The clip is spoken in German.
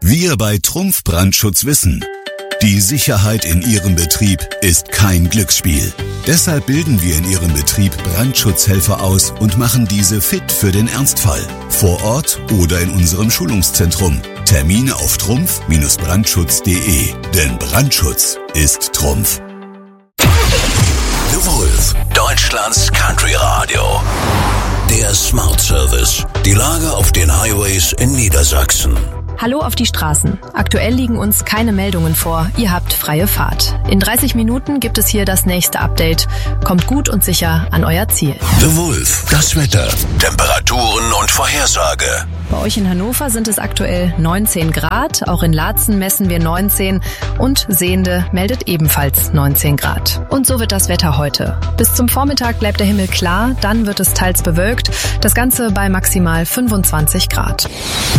Wir bei Trumpf Brandschutz wissen, die Sicherheit in Ihrem Betrieb ist kein Glücksspiel. Deshalb bilden wir in Ihrem Betrieb Brandschutzhelfer aus und machen diese fit für den Ernstfall. Vor Ort oder in unserem Schulungszentrum. Termine auf trumpf-brandschutz.de. Denn Brandschutz ist Trumpf. The Wolf, Deutschlands Country Radio. Der Smart Service. Die Lage auf den Highways in Niedersachsen. Hallo auf die Straßen. Aktuell liegen uns keine Meldungen vor. Ihr habt freie Fahrt. In 30 Minuten gibt es hier das nächste Update. Kommt gut und sicher an euer Ziel. The Wolf, das Wetter, Temperaturen und Vorhersage. Bei euch in Hannover sind es aktuell 19 Grad. Auch in Laatzen messen wir 19 und Sehende meldet ebenfalls 19 Grad. Und so wird das Wetter heute. Bis zum Vormittag bleibt der Himmel klar, dann wird es teils bewölkt. Das Ganze bei maximal 25 Grad.